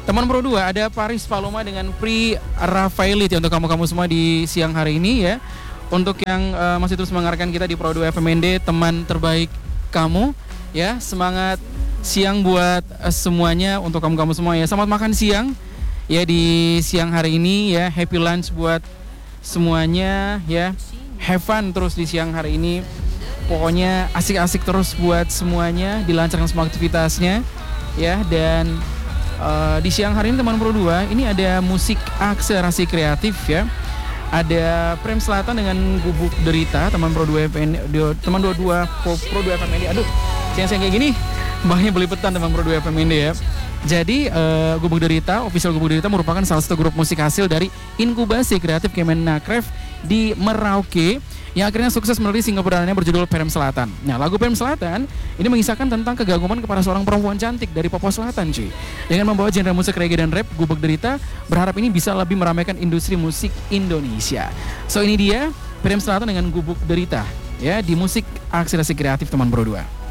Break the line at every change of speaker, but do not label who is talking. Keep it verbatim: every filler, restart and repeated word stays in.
Teman Pro dua ada Paris Paloma dengan Pri Rafaelit ya untuk kamu-kamu semua di siang hari ini ya. Untuk yang uh, masih terus mendengarkan kita di Pro dua F M N D, teman terbaik kamu ya. Semangat siang buat uh, semuanya untuk kamu-kamu semua ya. Selamat makan siang ya di siang hari ini ya. Happy lunch buat semuanya ya. Have fun terus di siang hari ini. Pokoknya asik-asik terus buat semuanya, dilancarkan semua aktivitasnya ya. Dan Uh, di siang hari ini teman Pro dua ini ada musik akselerasi kreatif ya. Ada Prem Selatan dengan Gubuk Derita, teman Pro dua F M D, teman dua puluh dua Pro, Pro dua F M D. Aduh, siang-siang kayak gini banyak belipetan teman Pro dua F M D ya. Jadi uh, Gubuk Derita, official Gubuk Derita merupakan salah satu grup musik hasil dari inkubasi kreatif Kemenakref di Merauke yang akhirnya sukses merilis single perdananya berjudul Prem Selatan. Nah, lagu Prem Selatan ini mengisahkan tentang kegaguman kepada seorang perempuan cantik dari Papua Selatan, cuy. Dengan membawa genre musik reggae dan rap, Gubuk Derita berharap ini bisa lebih meramaikan industri musik Indonesia. So ini dia Prem Selatan dengan Gubuk Derita ya di musik akselerasi kreatif teman Pro dua.